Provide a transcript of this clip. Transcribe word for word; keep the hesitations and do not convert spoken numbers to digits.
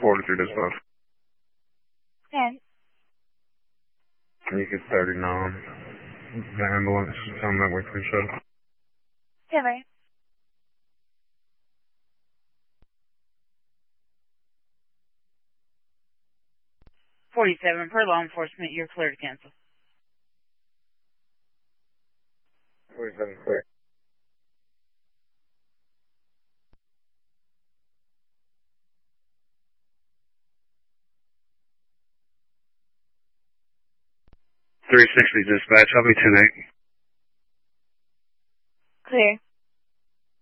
forty-three dispatch. ten. You get thirty-nine. The ambulance is on that way for your show. ten, right? forty-seven, per law enforcement, you're clear to cancel. forty-seven, clear. three sixty dispatch, I'll be ten eight. Clear.